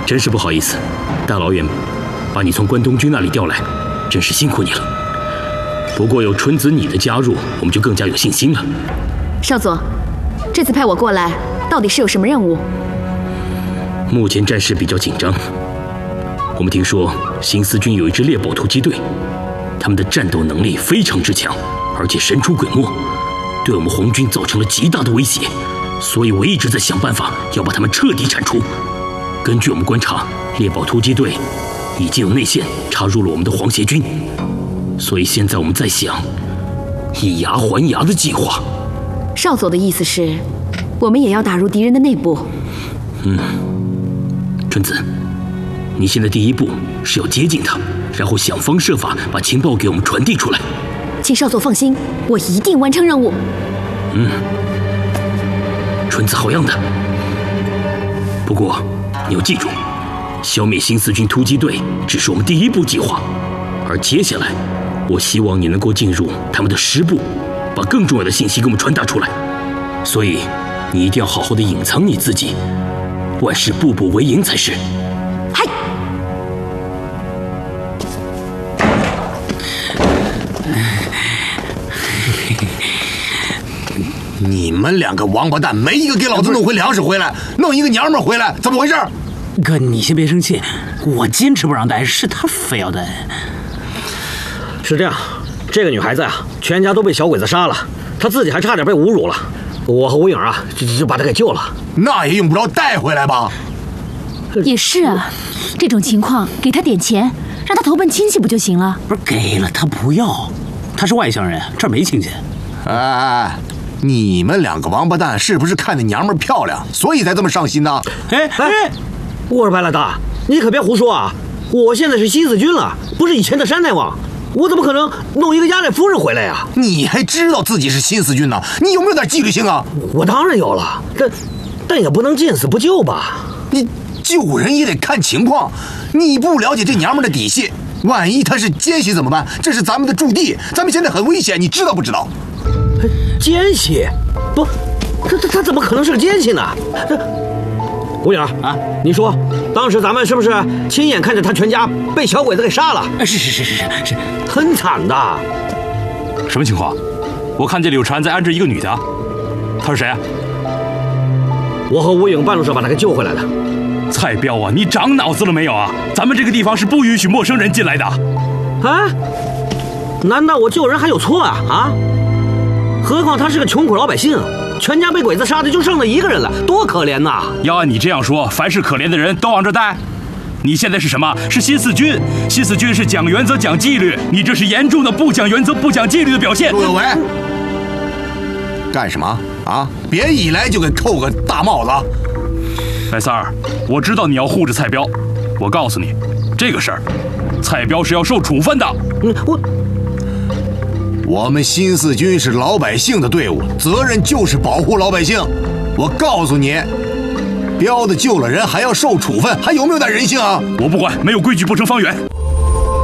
真是不好意思，大老远把你从关东军那里调来，真是辛苦你了。不过有春子你的加入，我们就更加有信心了。 少佐，这次派我过来，到底是有什么任务？ 目前战事比较紧张，我们听说新四军有一支猎宝突击队，他们的战斗能力非常之强，而且神出鬼没，对我们红军造成了极大的威胁。所以我一直在想办法要把他们彻底铲除。根据我们观察，猎宝突击队已经有内线插入了我们的皇协军，所以现在我们在想以牙还牙的计划。 少佐的意思是，我们也要打入敌人的内部？ 春子，你现在第一步是要接近他，然后想方设法把情报给我们传递出来。 请少佐放心，我一定完成任务。 春子好样的。不过你要记住，消灭新四军突击队只是我们第一步计划，而接下来我希望你能够进入他们的师部，把更重要的信息给我们传达出来。所以你一定要好好的隐藏你自己，万事步步为营才是。 嗨！ 你们两个王八蛋，没一个给老子弄回粮食回来，弄一个娘们回来，怎么回事？ 哥，你先别生气，我坚持不让带，是他非要带。 是这样，这个女孩子啊，全家都被小鬼子杀了，她自己还差点被侮辱了。我和吴影啊，就把她给救了。 那也用不着带回来吧？ 也是啊，这种情况给他点钱，让他投奔亲戚不就行了？ 不是给了他不要，他是外乡人，这儿没亲戚。 哎，你们两个王八蛋是不是看那娘们漂亮，所以才这么上心呢？ 哎，我说白老大，你可别胡说啊！我现在是新四军了，不是以前的山大王，我怎么可能弄一个压寨夫人回来呀？ 你还知道自己是新四军呢？你有没有点纪律性啊？ 我当然有了，但也不能见死不救吧？ 你救人也得看情况，你不了解这娘们的底细，万一她是奸细怎么办？这是咱们的驻地，咱们现在很危险，你知道不知道？ 奸细？不，他怎么可能是个奸细呢？吴影啊，你说当时咱们是不是亲眼看着他全家被小鬼子给杀了？ 是， 很惨的。 什么情况？我看见柳传在安置一个女的，她是谁啊？ 我和吴影半路上把她给救回来的。 蔡彪啊，你长脑子了没有啊？咱们这个地方是不允许陌生人进来的。 啊？难道我救人还有错啊？何况他是个穷苦老百姓，全家被鬼子杀的就剩了一个人了，多可怜呐！ 要按你这样说，凡是可怜的人都往这带。你现在是什么？是新四军。新四军是讲原则、讲纪律，你这是严重的不讲原则、不讲纪律的表现。 陆有为，干什么啊？别一来就给扣个大帽子。 白三儿，我知道你要护着蔡彪，我告诉你，这个事儿，蔡彪是要受处分的。 我们新四军是老百姓的队伍，责任就是保护老百姓。我告诉你，彪子救了人还要受处分，还有没有点人性啊？ 我不管，没有规矩不成方圆。